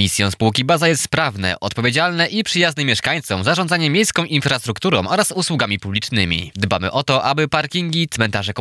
Misją spółki Baza jest sprawne, odpowiedzialne i przyjazne mieszkańcom zarządzanie miejską infrastrukturą oraz usługami publicznymi. Dbamy o to, aby parkingi, cmentarze